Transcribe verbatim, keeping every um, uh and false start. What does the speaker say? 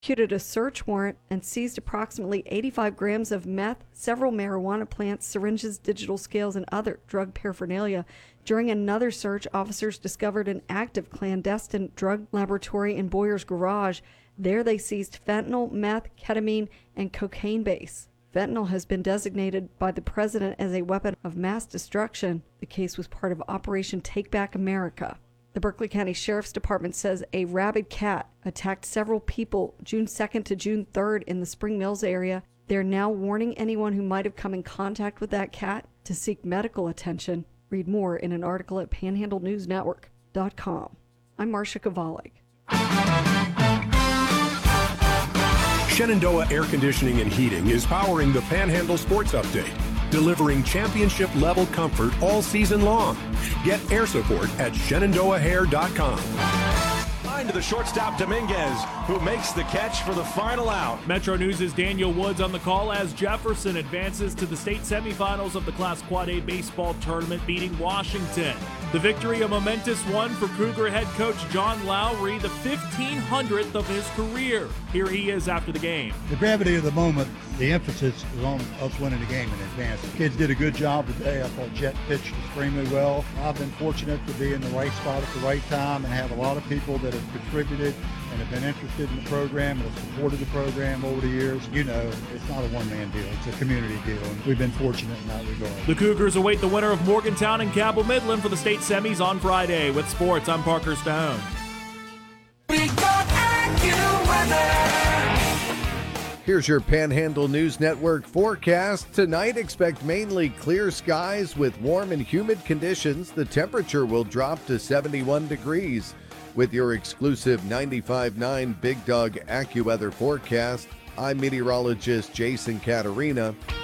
executed a search warrant and seized approximately eighty-five grams of meth, several marijuana plants, syringes, digital scales, and other drug paraphernalia. During another search, officers discovered an active clandestine drug laboratory in Boyer's garage. There they seized fentanyl, meth, ketamine, and cocaine base. Fentanyl has been designated by the president as a weapon of mass destruction. The case was part of Operation Take Back America. The Berkeley County Sheriff's Department says a rabid cat attacked several people June second to June third in the Spring Mills area. They're now warning anyone who might have come in contact with that cat to seek medical attention. Read more in an article at panhandle news network dot com. I'm Marcia Kovalik. Shenandoah Air Conditioning and Heating is powering the Panhandle Sports Update, delivering championship-level comfort all season long. Get air support at shenandoah hair dot com. To the shortstop Dominguez, who makes the catch for the final out. Metro News' Daniel Woods on the call as Jefferson advances to the state semifinals of the Class Quad A baseball tournament, beating Washington. The victory, a momentous one for Cougar head coach John Lowry, the fifteen hundredth of his career. Here he is after the game. The gravity of the moment, the emphasis is on us winning the game in advance. The kids did a good job today. I thought Jet pitched extremely well. I've been fortunate to be in the right spot at the right time and have a lot of people that have contributed and have been interested in the program and have supported the program over the years. You know, it's not a one-man deal. It's a community deal, and we've been fortunate in that regard. The Cougars await the winner of Morgantown and Cabell Midland for the state semis on Friday. With sports, I'm Parker Stone. Here's your Panhandle News Network forecast. Tonight, expect mainly clear skies with warm and humid conditions. The temperature will drop to seventy-one degrees. With your exclusive ninety-five point nine Big Dog AccuWeather forecast, I'm meteorologist Jason Caterina.